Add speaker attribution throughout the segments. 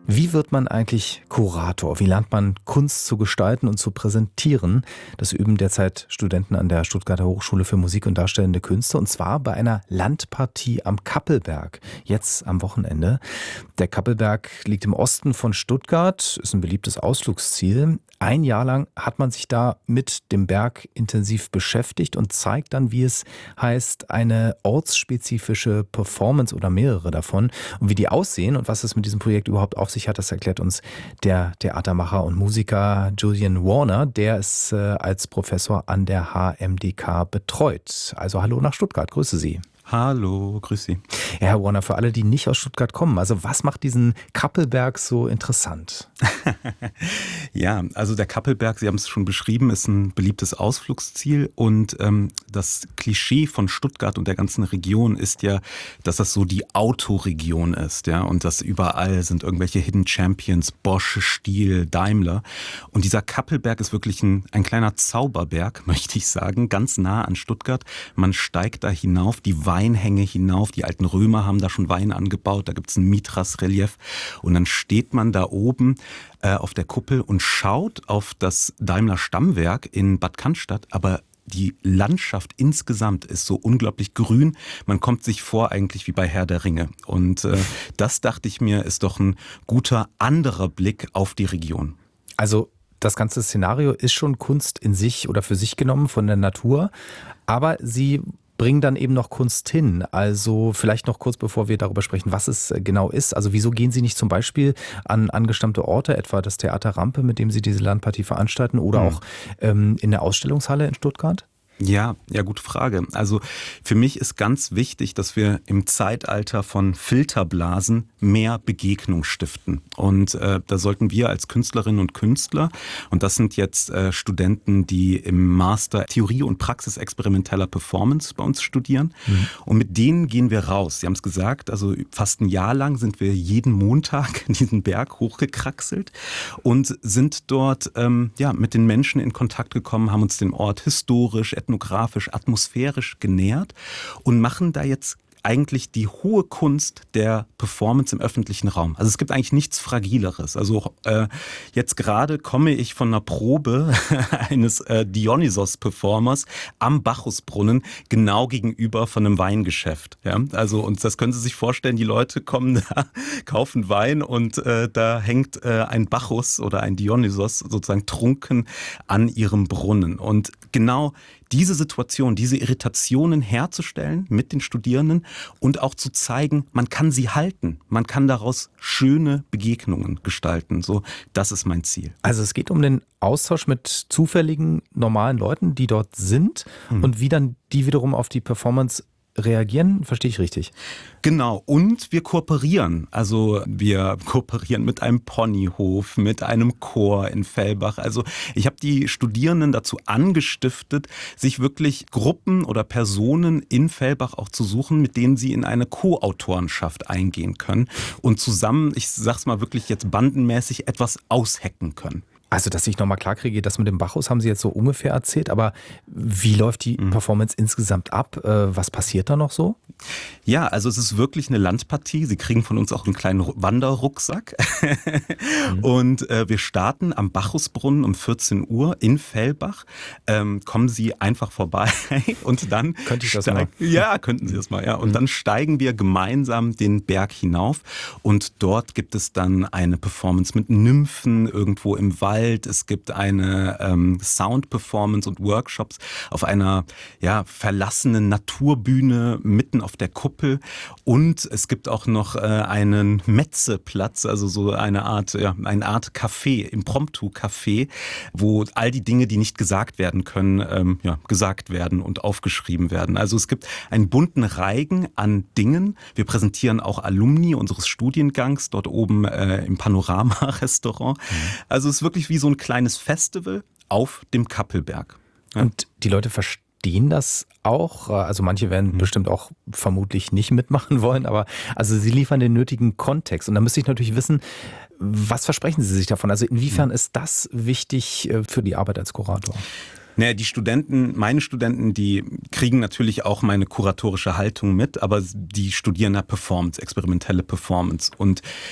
Speaker 1: Wie wird man eigentlich Kurator? Wie lernt man Kunst zu gestalten und zu präsentieren? Das üben derzeit Studenten an der Stuttgarter Hochschule für Musik und Darstellende Künste, und zwar bei einer Landpartie am Kappelberg, jetzt am Wochenende. Der Kappelberg liegt im Osten von Stuttgart, ist ein beliebtes Ausflugsziel. Ein Jahr lang hat man sich da mit dem Berg intensiv beschäftigt und zeigt dann, wie es heißt, eine ortsspezifische Performance oder mehrere davon. Und wie die aussehen und was es mit diesem Projekt überhaupt auf sich hat, das erklärt uns der Theatermacher und Musiker Julian Warner, der es als Professor an der HMDK betreut. Also hallo nach Stuttgart, grüße Sie.
Speaker 2: Hallo, grüß Sie.
Speaker 1: Ja, Herr Warner, für alle, die nicht aus Stuttgart kommen, also was macht diesen Kappelberg so interessant?
Speaker 2: Ja, also der Kappelberg, Sie haben es schon beschrieben, ist ein beliebtes Ausflugsziel und das Klischee von Stuttgart und der ganzen Region ist ja, dass das so die Autoregion ist, ja, und dass überall sind irgendwelche Hidden Champions, Bosch, Stihl, Daimler, und dieser Kappelberg ist wirklich ein kleiner Zauberberg, möchte ich sagen, ganz nah an Stuttgart. Man steigt da hinauf, die Weinhänge hinauf, die alten Römer haben da schon Wein angebaut, da gibt es ein Mithras-Relief und dann steht man da oben auf der Kuppel und schaut auf das Daimler Stammwerk in Bad Cannstatt, aber die Landschaft insgesamt ist so unglaublich grün. Man kommt sich vor eigentlich wie bei Herr der Ringe. Und das, dachte ich mir, ist doch ein guter anderer Blick auf die Region.
Speaker 1: Also das ganze Szenario ist schon Kunst in sich oder für sich genommen von der Natur, aber Sie bringen dann eben noch Kunst hin. Also vielleicht noch kurz, bevor wir darüber sprechen, was es genau ist. Also wieso gehen Sie nicht zum Beispiel an angestammte Orte, etwa das Theater Rampe, mit dem Sie diese Landpartie veranstalten, oder auch in der Ausstellungshalle in Stuttgart?
Speaker 2: Ja, gute Frage. Also für mich ist ganz wichtig, dass wir im Zeitalter von Filterblasen mehr Begegnung stiften. Und da sollten wir als Künstlerinnen und Künstler, und das sind jetzt Studenten, die im Master Theorie und Praxis experimenteller Performance bei uns studieren. Und mit denen gehen wir raus. Sie haben es gesagt, also fast ein Jahr lang sind wir jeden Montag diesen Berg hochgekraxelt und sind dort mit den Menschen in Kontakt gekommen, haben uns den Ort historisch, ethnografisch, atmosphärisch genähert und machen da jetzt eigentlich die hohe Kunst der Performance im öffentlichen Raum. Also es gibt eigentlich nichts Fragileres. Also jetzt gerade komme ich von einer Probe eines Dionysos-Performers am Bacchusbrunnen, genau gegenüber von einem Weingeschäft. Ja? Also, und das können Sie sich vorstellen, die Leute kommen da, kaufen Wein und da hängt ein Bacchus oder ein Dionysos sozusagen trunken an ihrem Brunnen. Und genau diese Situation, diese Irritationen herzustellen mit den Studierenden und auch zu zeigen, man kann sie halten. Man kann daraus schöne Begegnungen gestalten. So, das ist mein Ziel.
Speaker 1: Also es geht um den Austausch mit zufälligen, normalen Leuten, die dort sind, und wie dann die wiederum auf die Performance reagieren, verstehe ich richtig?
Speaker 2: Genau, und wir kooperieren. Also wir kooperieren mit einem Ponyhof, mit einem Chor in Fellbach. Also ich habe die Studierenden dazu angestiftet, sich wirklich Gruppen oder Personen in Fellbach auch zu suchen, mit denen sie in eine Co-Autorenschaft eingehen können und zusammen, ich sag's mal wirklich jetzt bandenmäßig, etwas aushacken können.
Speaker 1: Also, dass ich nochmal klar kriege, das mit dem Bacchus haben Sie jetzt so ungefähr erzählt, aber wie läuft die Performance insgesamt ab? Was passiert da noch so?
Speaker 2: Ja, also es ist wirklich eine Landpartie. Sie kriegen von uns auch einen kleinen Wanderrucksack. Und wir starten am Bacchusbrunnen um 14 Uhr in Fellbach. Kommen Sie einfach vorbei und dann...
Speaker 1: Könnte ich das mal?
Speaker 2: Ja, könnten Sie das mal, ja. Und dann steigen wir gemeinsam den Berg hinauf und dort gibt es dann eine Performance mit Nymphen irgendwo im Wald. Es gibt eine Sound-Performance und Workshops auf einer verlassenen Naturbühne mitten auf der Kuppel. Und es gibt auch noch einen Metzeplatz, also so eine Art Café, Impromptu-Café, wo all die Dinge, die nicht gesagt werden können, gesagt werden und aufgeschrieben werden. Also es gibt einen bunten Reigen an Dingen. Wir präsentieren auch Alumni unseres Studiengangs dort oben im Panorama-Restaurant. Also es ist wirklich wie so ein kleines Festival auf dem Kappelberg.
Speaker 1: Ja. Und die Leute verstehen das auch? Also manche werden bestimmt auch vermutlich nicht mitmachen wollen, aber also Sie liefern den nötigen Kontext. Und da müsste ich natürlich wissen, was versprechen Sie sich davon? Also inwiefern ist das wichtig für die Arbeit als Kurator?
Speaker 2: Naja, meine Studenten, die kriegen natürlich auch meine kuratorische Haltung mit, aber die studieren ja Performance, experimentelle Performance. Und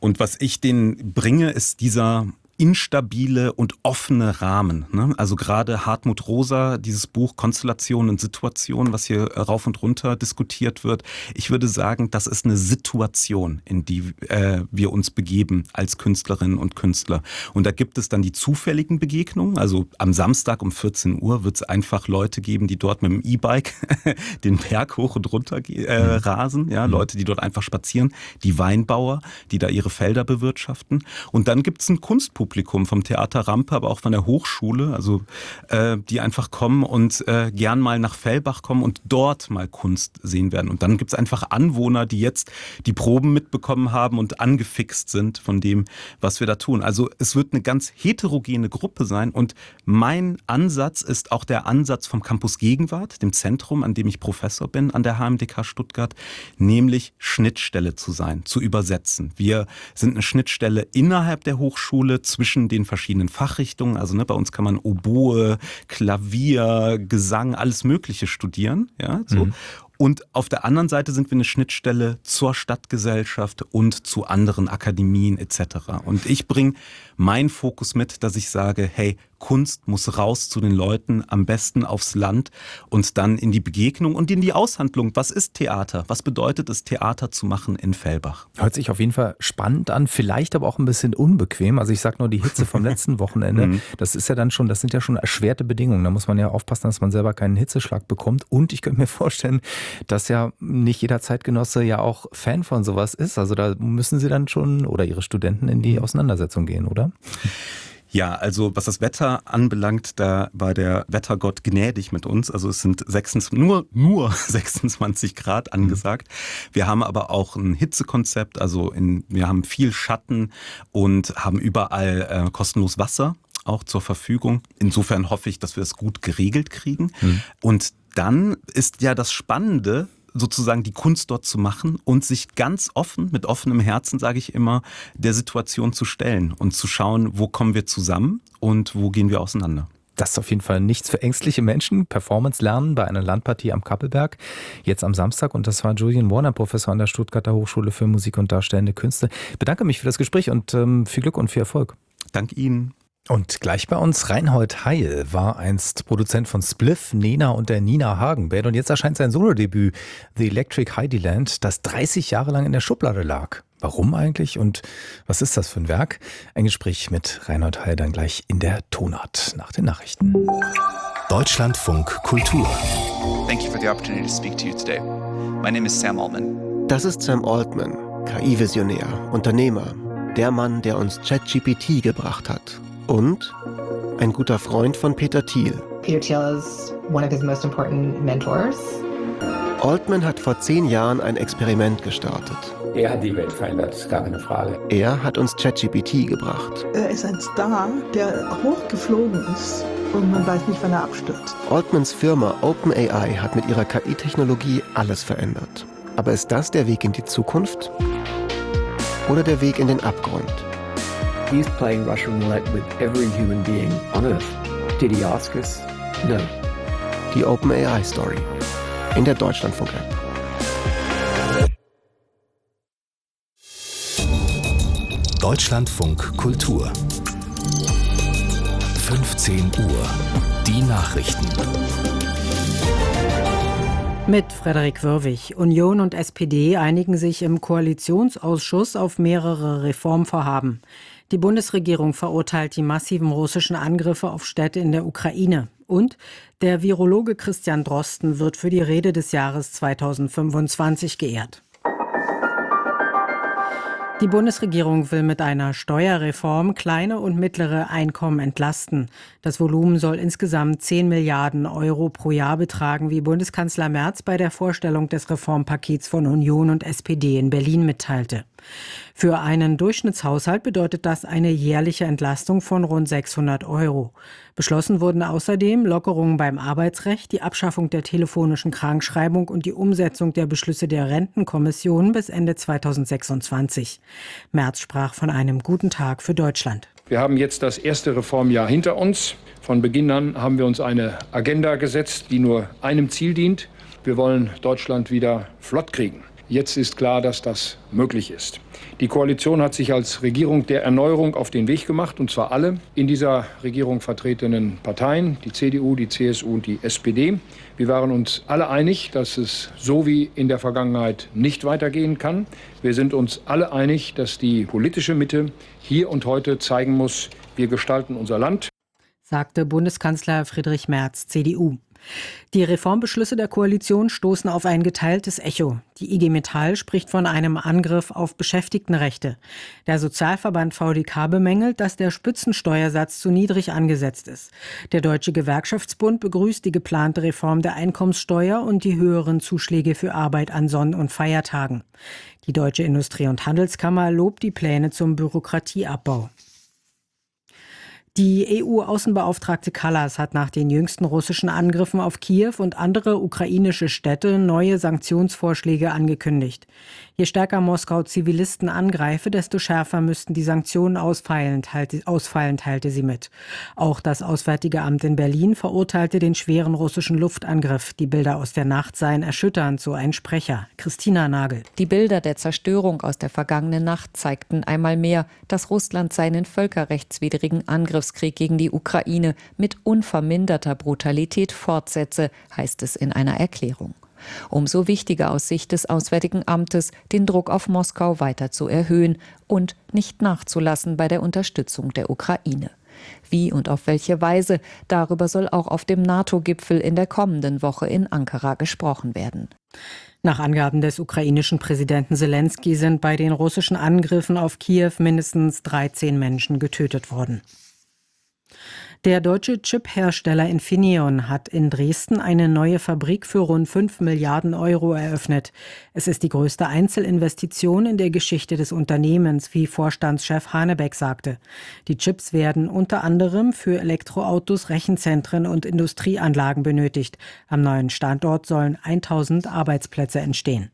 Speaker 2: Und was ich denen bringe, ist dieser instabile und offene Rahmen. Ne? Also gerade Hartmut Rosa, dieses Buch Konstellationen und Situationen, was hier rauf und runter diskutiert wird. Ich würde sagen, das ist eine Situation, in die wir uns begeben als Künstlerinnen und Künstler. Und da gibt es dann die zufälligen Begegnungen. Also am Samstag um 14 Uhr wird es einfach Leute geben, die dort mit dem E-Bike den Berg hoch und runter rasen. Ja? Leute, die dort einfach spazieren. Die Weinbauer, die da ihre Felder bewirtschaften. Und dann gibt es ein Kunstpublikum vom Theater Rampe, aber auch von der Hochschule, also die einfach kommen und gern mal nach Fellbach kommen und dort mal Kunst sehen werden. Und dann gibt es einfach Anwohner, die jetzt die Proben mitbekommen haben und angefixt sind von dem, was wir da tun. Also es wird eine ganz heterogene Gruppe sein und mein Ansatz ist auch der Ansatz vom Campus Gegenwart, dem Zentrum, an dem ich Professor bin an der HMDK Stuttgart, nämlich Schnittstelle zu sein, zu übersetzen. Wir sind eine Schnittstelle innerhalb der Hochschule zwischen den verschiedenen Fachrichtungen. Also bei uns kann man Oboe, Klavier, Gesang, alles Mögliche studieren. Ja, so. Und auf der anderen Seite sind wir eine Schnittstelle zur Stadtgesellschaft und zu anderen Akademien etc. Und ich bringe meinen Fokus mit, dass ich sage, hey, Kunst muss raus zu den Leuten, am besten aufs Land und dann in die Begegnung und in die Aushandlung. Was ist Theater? Was bedeutet es, Theater zu machen in Fellbach?
Speaker 1: Hört sich auf jeden Fall spannend an, vielleicht aber auch ein bisschen unbequem. Also ich sage nur die Hitze vom letzten Wochenende, das sind ja schon erschwerte Bedingungen. Da muss man ja aufpassen, dass man selber keinen Hitzeschlag bekommt. Und ich könnte mir vorstellen, dass ja nicht jeder Zeitgenosse ja auch Fan von sowas ist. Also da müssen Sie dann schon oder Ihre Studenten in die Auseinandersetzung gehen, oder?
Speaker 2: Ja, also was das Wetter anbelangt, da war der Wettergott gnädig mit uns. Also es sind nur 26 Grad angesagt. Wir haben aber auch ein Hitzekonzept. Also wir haben viel Schatten und haben überall kostenlos Wasser auch zur Verfügung. Insofern hoffe ich, dass wir es gut geregelt kriegen. Und dann ist ja das Spannende, sozusagen die Kunst dort zu machen und sich ganz offen, mit offenem Herzen, sage ich immer, der Situation zu stellen und zu schauen, wo kommen wir zusammen und wo gehen wir auseinander.
Speaker 1: Das ist auf jeden Fall nichts für ängstliche Menschen. Performance lernen bei einer Landpartie am Kappelberg, jetzt am Samstag. Und das war Julian Warner, Professor an der Stuttgarter Hochschule für Musik und Darstellende Künste. Ich bedanke mich für das Gespräch und viel Glück und viel Erfolg.
Speaker 2: Dank Ihnen.
Speaker 1: Und gleich bei uns, Reinhold Heil war einst Produzent von Spliff, Nena und der Nina Hagen Band. Und jetzt erscheint sein Solodebüt, The Electric Heidiland, das 30 Jahre lang in der Schublade lag. Warum eigentlich und was ist das für ein Werk? Ein Gespräch mit Reinhold Heil dann gleich in der Tonart nach den Nachrichten.
Speaker 3: Deutschlandfunk Kultur.
Speaker 4: Thank you for the opportunity to speak to you today. My name is Sam Altman.
Speaker 5: Das ist Sam Altman, KI-Visionär, Unternehmer, der Mann, der uns ChatGPT gebracht hat. Und ein guter Freund von Peter Thiel.
Speaker 6: Peter Thiel is one of his most important mentors.
Speaker 5: Altman hat vor 10 Jahren ein Experiment gestartet.
Speaker 7: Er hat die Welt verändert, ist gar keine Frage.
Speaker 5: Er hat uns ChatGPT gebracht.
Speaker 8: Er ist ein Star, der hochgeflogen ist und man weiß nicht, wann er abstürzt.
Speaker 5: Altmans Firma OpenAI hat mit ihrer KI-Technologie alles verändert. Aber ist das der Weg in die Zukunft? Oder der Weg in den Abgrund?
Speaker 7: He's playing Russian roulette with every human being on Earth. Did he ask us? No.
Speaker 5: Die OpenAI-Story in der Deutschlandfunk-App.
Speaker 3: Deutschlandfunk Kultur. 15 Uhr. Die Nachrichten.
Speaker 9: Mit Frederik Wörwig. Union und SPD einigen sich im Koalitionsausschuss auf mehrere Reformvorhaben. Die Bundesregierung verurteilt die massiven russischen Angriffe auf Städte in der Ukraine. Und der Virologe Christian Drosten wird für die Rede des Jahres 2025 geehrt. Die Bundesregierung will mit einer Steuerreform kleine und mittlere Einkommen entlasten. Das Volumen soll insgesamt 10 Milliarden Euro pro Jahr betragen, wie Bundeskanzler Merz bei der Vorstellung des Reformpakets von Union und SPD in Berlin mitteilte. Für einen Durchschnittshaushalt bedeutet das eine jährliche Entlastung von rund 600 Euro. Beschlossen wurden außerdem Lockerungen beim Arbeitsrecht, die Abschaffung der telefonischen Krankschreibung und die Umsetzung der Beschlüsse der Rentenkommission bis Ende 2026. Merz sprach von einem guten Tag für Deutschland.
Speaker 10: Wir haben jetzt das erste Reformjahr hinter uns. Von Beginn an haben wir uns eine Agenda gesetzt, die nur einem Ziel dient. Wir wollen Deutschland wieder flott kriegen. Jetzt ist klar, dass das möglich ist. Die Koalition hat sich als Regierung der Erneuerung auf den Weg gemacht, und zwar alle in dieser Regierung vertretenen Parteien, die CDU, die CSU und die SPD. Wir waren uns alle einig, dass es so wie in der Vergangenheit nicht weitergehen kann. Wir sind uns alle einig, dass die politische Mitte hier und heute zeigen muss, wir gestalten unser Land,
Speaker 9: sagte Bundeskanzler Friedrich Merz, CDU. Die Reformbeschlüsse der Koalition stoßen auf ein geteiltes Echo. Die IG Metall spricht von einem Angriff auf Beschäftigtenrechte. Der Sozialverband VDK bemängelt, dass der Spitzensteuersatz zu niedrig angesetzt ist. Der Deutsche Gewerkschaftsbund begrüßt die geplante Reform der Einkommenssteuer und die höheren Zuschläge für Arbeit an Sonn- und Feiertagen. Die Deutsche Industrie- und Handelskammer lobt die Pläne zum Bürokratieabbau. Die EU-Außenbeauftragte Kallas hat nach den jüngsten russischen Angriffen auf Kiew und andere ukrainische Städte neue Sanktionsvorschläge angekündigt. Je stärker Moskau Zivilisten angreife, desto schärfer müssten die Sanktionen ausfallen, teilte sie mit. Auch das Auswärtige Amt in Berlin verurteilte den schweren russischen Luftangriff. Die Bilder aus der Nacht seien erschütternd, so ein Sprecher. Christina Nagel.
Speaker 11: Die Bilder der Zerstörung aus der vergangenen Nacht zeigten einmal mehr, dass Russland seinen völkerrechtswidrigen Angriffskrieg gegen die Ukraine mit unverminderter Brutalität fortsetze, heißt es in einer Erklärung. Umso wichtiger aus Sicht des Auswärtigen Amtes, den Druck auf Moskau weiter zu erhöhen und nicht nachzulassen bei der Unterstützung der Ukraine. Wie und auf welche Weise, darüber soll auch auf dem NATO-Gipfel in der kommenden Woche in Ankara gesprochen werden.
Speaker 9: Nach Angaben des ukrainischen Präsidenten Selenskyj sind bei den russischen Angriffen auf Kiew mindestens 13 Menschen getötet worden. Der deutsche Chip-Hersteller Infineon hat in Dresden eine neue Fabrik für rund 5 Milliarden Euro eröffnet. Es ist die größte Einzelinvestition in der Geschichte des Unternehmens, wie Vorstandschef Hanebeck sagte. Die Chips werden unter anderem für Elektroautos, Rechenzentren und Industrieanlagen benötigt. Am neuen Standort sollen 1000 Arbeitsplätze entstehen.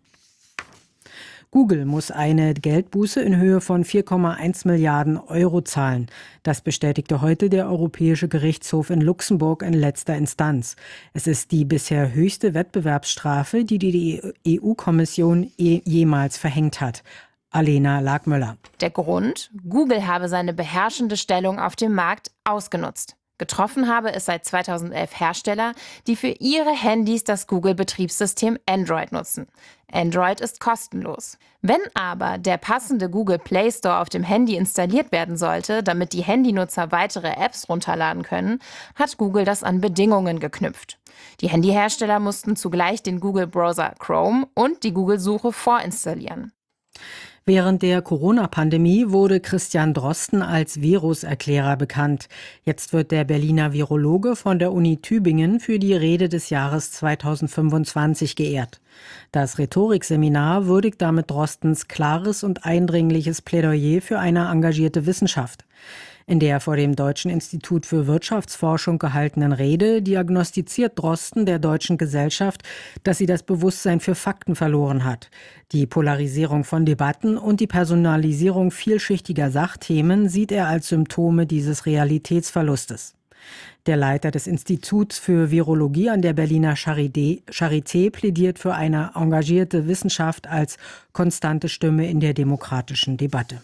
Speaker 9: Google muss eine Geldbuße in Höhe von 4,1 Milliarden Euro zahlen. Das bestätigte heute der Europäische Gerichtshof in Luxemburg in letzter Instanz. Es ist die bisher höchste Wettbewerbsstrafe, die die EU-Kommission jemals verhängt hat. Alena Lagmöller.
Speaker 12: Der Grund? Google habe seine beherrschende Stellung auf dem Markt ausgenutzt. Getroffen habe es seit 2011 Hersteller, die für ihre Handys das Google-Betriebssystem Android nutzen. Android ist kostenlos. Wenn aber der passende Google Play Store auf dem Handy installiert werden sollte, damit die Handynutzer weitere Apps runterladen können, hat Google das an Bedingungen geknüpft. Die Handyhersteller mussten zugleich den Google-Browser Chrome und die Google-Suche vorinstallieren.
Speaker 9: Während der Corona-Pandemie wurde Christian Drosten als Viruserklärer bekannt. Jetzt wird der Berliner Virologe von der Uni Tübingen für die Rede des Jahres 2025 geehrt. Das Rhetorikseminar würdigt damit Drostens klares und eindringliches Plädoyer für eine engagierte Wissenschaft. In der vor dem Deutschen Institut für Wirtschaftsforschung gehaltenen Rede diagnostiziert Drosten der deutschen Gesellschaft, dass sie das Bewusstsein für Fakten verloren hat. Die Polarisierung von Debatten und die Personalisierung vielschichtiger Sachthemen sieht er als Symptome dieses Realitätsverlustes. Der Leiter des Instituts für Virologie an der Berliner Charité plädiert für eine engagierte Wissenschaft als konstante Stimme in der demokratischen Debatte.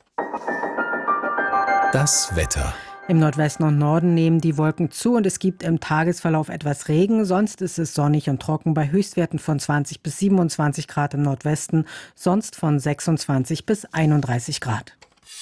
Speaker 3: Das Wetter.
Speaker 9: Im Nordwesten und Norden nehmen die Wolken zu und es gibt im Tagesverlauf etwas Regen. Sonst ist es sonnig und trocken bei Höchstwerten von 20 bis 27 Grad im Nordwesten, sonst von 26 bis 31 Grad.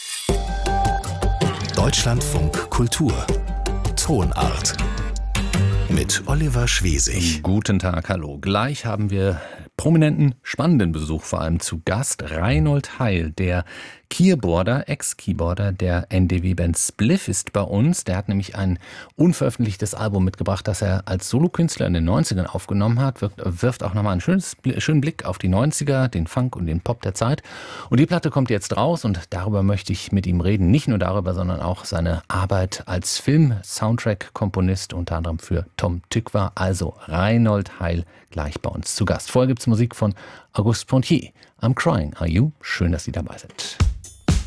Speaker 3: Deutschlandfunk Kultur. Tonart. Mit Oliver Schwesig.
Speaker 13: Guten Tag, hallo. Gleich haben wir prominenten, spannenden Besuch vor allem zu Gast. Reinhold Heil, der Keyboarder, Ex-Keyboarder der NDW-Band Spliff ist bei uns. Der hat nämlich ein unveröffentlichtes Album mitgebracht, das er als Solokünstler in den 90ern aufgenommen hat. Wirft auch nochmal einen schönen Blick auf die 90er, den Funk und den Pop der Zeit. Und die Platte kommt jetzt raus und darüber möchte ich mit ihm reden. Nicht nur darüber, sondern auch seine Arbeit als Film-Soundtrack-Komponist, unter anderem für Tom Tykwer. Also Reinhold Heil gleich bei uns zu Gast. Vorher gibt es Musik von Auguste Pontier. I'm Crying, Are You? Schön, dass Sie dabei sind.